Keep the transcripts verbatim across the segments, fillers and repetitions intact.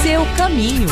seu caminho.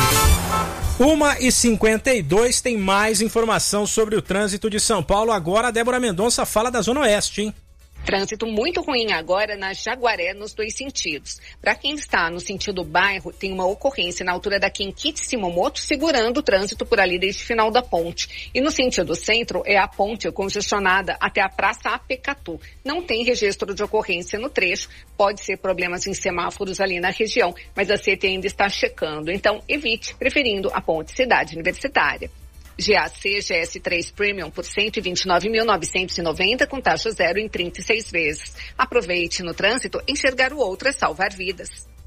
uma e cinquenta e dois, tem mais informação sobre o trânsito de São Paulo. Agora a Débora Mendonça fala da Zona Oeste, hein? Trânsito muito ruim agora na Jaguaré, nos dois sentidos. Para quem está no sentido bairro, tem uma ocorrência na altura da Kenkichi Simomoto, segurando o trânsito por ali desde o final da ponte. E no sentido centro, é a ponte congestionada até a Praça Apecatu. Não tem registro de ocorrência no trecho, pode ser problemas em semáforos ali na região, mas a C T ainda está checando. Então, evite, preferindo a ponte Cidade Universitária. G A C G S três Premium por cento e vinte e nove mil novecentos e noventa com taxa zero em trinta e seis vezes. Aproveite no trânsito, enxergar o outro é salvar vidas.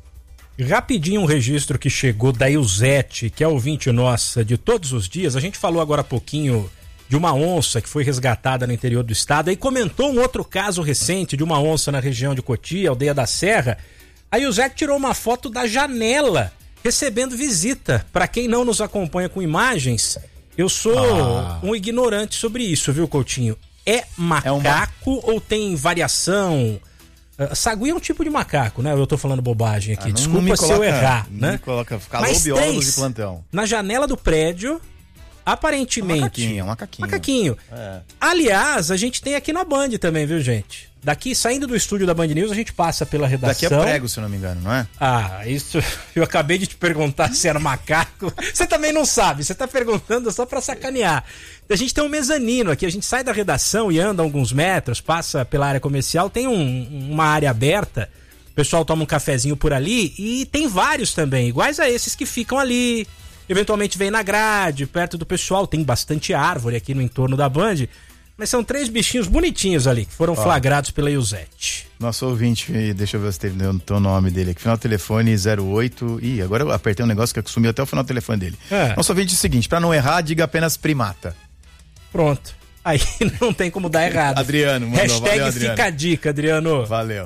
Rapidinho um registro que chegou da Ilzete, que é ouvinte nossa de todos os dias. A gente falou agora há pouquinho de uma onça que foi resgatada no interior do estado e comentou um outro caso recente de uma onça na região de Cotia, Aldeia da Serra. A Ilzete tirou uma foto da janela recebendo visita. Para quem não nos acompanha com imagens, eu sou ah. um ignorante sobre isso, viu, Coutinho? É macaco é um... ou tem variação? Uh, sagui é um tipo de macaco, né? Eu tô falando bobagem aqui. Ah, não, Desculpa não se coloca, eu errar, não né? Me coloca, calou biólogos de plantão. Na janela do prédio, aparentemente... Um macaquinho, um macaquinho. Macaquinho. É. Aliás, a gente tem aqui na Band também, viu, gente? Daqui, saindo do estúdio da Band News, a gente passa pela redação. Daqui é prego, se eu não me engano, não é? Ah, isso... Eu acabei de te perguntar se era macaco. Você também não sabe, você tá perguntando só pra sacanear. A gente tem um mezanino aqui, a gente sai da redação e anda alguns metros, passa pela área comercial, tem um, uma área aberta, o pessoal toma um cafezinho por ali e tem vários também, iguais a esses que ficam ali. Eventualmente vem na grade, perto do pessoal, tem bastante árvore aqui no entorno da Band. Mas são três bichinhos bonitinhos ali, que foram Ó, flagrados pela Ilzete. Nosso ouvinte, deixa eu ver se tem o nome dele aqui. Final do telefone zero oito. Ih, agora eu apertei um negócio que sumiu até o final do telefone dele. É. Nosso ouvinte é o seguinte: pra não errar, diga apenas primata. Pronto. Aí não tem como dar errado. Adriano, mandou. Hashtag valeu, Adriano. Fica a dica, Adriano. Valeu.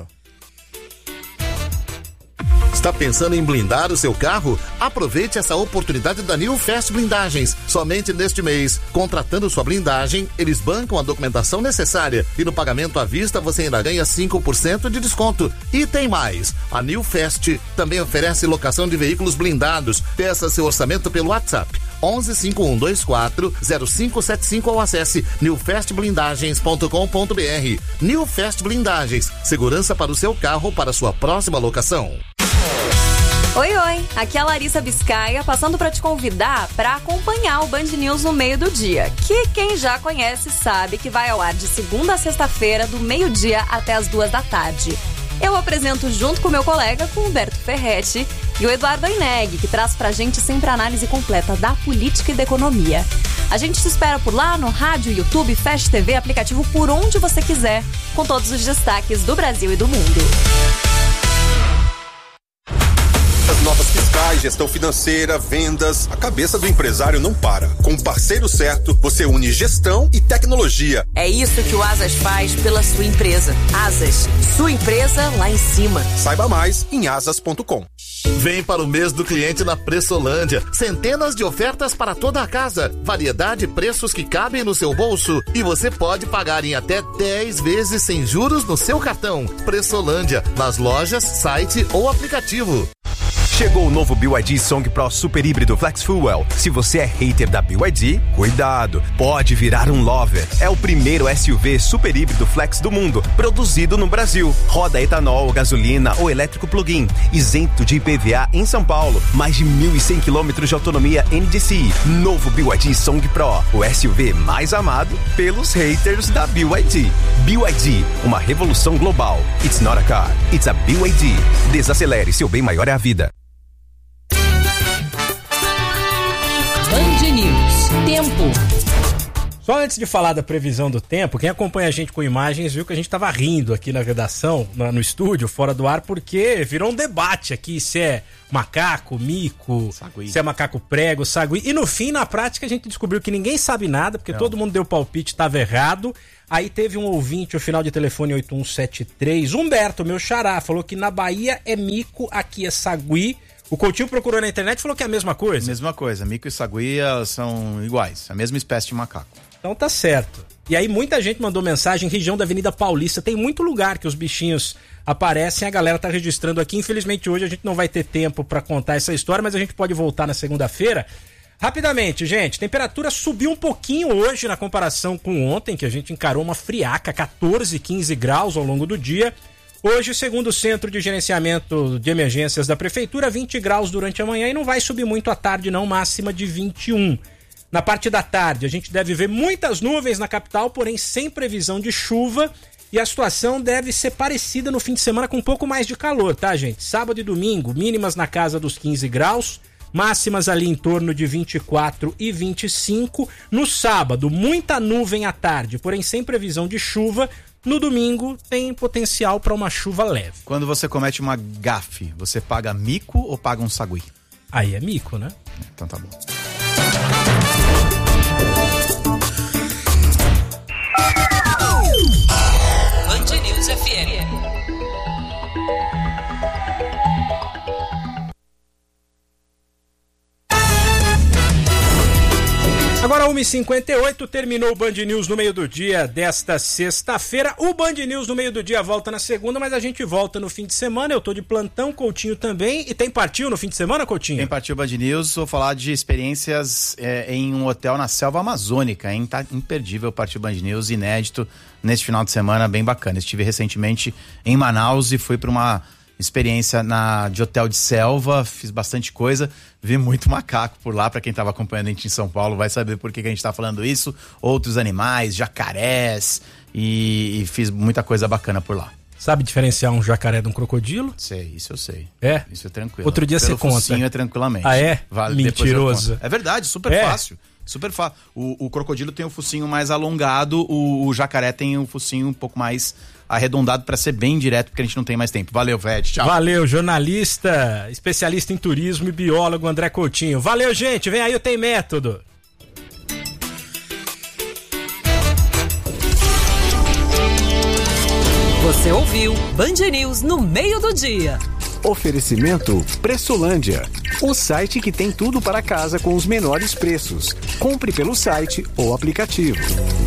Está pensando em blindar o seu carro? Aproveite essa oportunidade da New Fast Blindagens. Somente neste mês, contratando sua blindagem, eles bancam a documentação necessária e no pagamento à vista você ainda ganha cinco por cento de desconto. E tem mais, a New Fast também oferece locação de veículos blindados. Peça seu orçamento pelo WhatsApp onze cinco um dois quatro zero cinco sete cinco ou acesse new fast blindagens ponto com ponto b r. New Fast Blindagens, segurança para o seu carro para sua próxima locação. Oi, oi, aqui é a Larissa Biscaia, passando para te convidar para acompanhar o Band News no meio do dia, que quem já conhece sabe que vai ao ar de segunda a sexta-feira, do meio-dia até as duas da tarde. Eu apresento junto com meu colega, com o Humberto Ferretti, e o Eduardo Aineg, que traz pra gente sempre a análise completa da política e da economia. A gente te espera por lá no rádio, YouTube, Fast T V, aplicativo por onde você quiser, com todos os destaques do Brasil e do mundo. As notas fiscais, gestão financeira, vendas, a cabeça do empresário não para. Com o parceiro certo, você une gestão e tecnologia. É isso que o Asas faz pela sua empresa. Asas, sua empresa lá em cima. Saiba mais em asas ponto com. Vem para o mês do cliente na Pressolândia. Centenas de ofertas para toda a casa. Variedade e preços que cabem no seu bolso. E você pode pagar em até dez vezes sem juros no seu cartão. Pressolândia, nas lojas, site ou aplicativo. Chegou o novo B Y D Song Pro Super Híbrido Flex Fuel. Se você é hater da B Y D, cuidado, pode virar um lover. É o primeiro S U V super híbrido flex do mundo, produzido no Brasil. Roda etanol, gasolina ou elétrico plug-in, isento de I P V A em São Paulo. Mais de mil e cem quilômetros de autonomia N D C I. Novo B Y D Song Pro, o S U V mais amado pelos haters da B Y D. B Y D, uma revolução global. It's not a car, it's a B Y D. Desacelere, seu bem maior é a vida. Band News. Tempo. Só antes de falar da previsão do tempo, quem acompanha a gente com imagens viu que a gente tava rindo aqui na redação, no, no estúdio, fora do ar, porque virou um debate aqui se é macaco, mico, sagui. Se é macaco prego, sagui. E no fim, na prática, a gente descobriu que ninguém sabe nada, porque Não. todo mundo deu palpite, tava errado. Aí teve um ouvinte, o final de telefone oito um sete três, Humberto, meu xará, falou que na Bahia é mico, aqui é sagui. O Coutinho procurou na internet e falou que é a mesma coisa. Mesma coisa, mico e sagui são iguais, a mesma espécie de macaco. Então tá certo. E aí muita gente mandou mensagem, região da Avenida Paulista, tem muito lugar que os bichinhos aparecem, a galera tá registrando aqui. Infelizmente hoje a gente não vai ter tempo para contar essa história, mas a gente pode voltar na segunda-feira. Rapidamente, gente, temperatura subiu um pouquinho hoje na comparação com ontem, que a gente encarou uma friaca, quatorze, quinze graus ao longo do dia. Hoje, segundo o Centro de Gerenciamento de Emergências da Prefeitura, vinte graus durante a manhã e não vai subir muito à tarde não, máxima de vinte e um. Na parte da tarde, a gente deve ver muitas nuvens na capital, porém sem previsão de chuva, e a situação deve ser parecida no fim de semana com um pouco mais de calor, tá, gente? Sábado e domingo, mínimas na casa dos quinze graus, máximas ali em torno de vinte e quatro e vinte e cinco. No sábado, muita nuvem à tarde, porém sem previsão de chuva. No domingo, tem potencial para uma chuva leve. Quando você comete uma gafe, você paga mico ou paga um sagui? Aí é mico, né? Então tá bom. Band News F M. Agora uma e cinquenta e oito, terminou o Band News no meio do dia desta sexta-feira. O Band News no meio do dia volta na segunda, mas a gente volta no fim de semana. Eu tô de plantão, Coutinho também. E tem partiu no fim de semana, Coutinho? Tem partiu Band News, vou falar de experiências é, em um hotel na selva amazônica, hein? Tá imperdível, partiu Band News, inédito, neste final de semana, bem bacana. Estive recentemente em Manaus e fui para uma experiência na, de hotel de selva, fiz bastante coisa, vi muito macaco por lá, para quem estava acompanhando a gente em São Paulo vai saber por que, que a gente está falando isso, outros animais, jacarés, e, e fiz muita coisa bacana por lá. Sabe diferenciar um jacaré de um crocodilo? Sei, isso eu sei. É? Isso é tranquilo. Outro dia Pelo você conta. focinho é tranquilamente. Ah, é? Vale, mentiroso. É verdade, super é. fácil. Super fácil. O, o crocodilo tem o focinho mais alongado, o, o jacaré tem o focinho um pouco mais arredondado para ser bem direto, porque a gente não tem mais tempo. Valeu, Vete. Tchau. Valeu, jornalista, especialista em turismo e biólogo André Coutinho. Valeu, gente. Vem aí o Tem Método. Você ouviu Band News no meio do dia. Oferecimento Pressolândia, o site que tem tudo para casa com os menores preços. Compre pelo site ou aplicativo.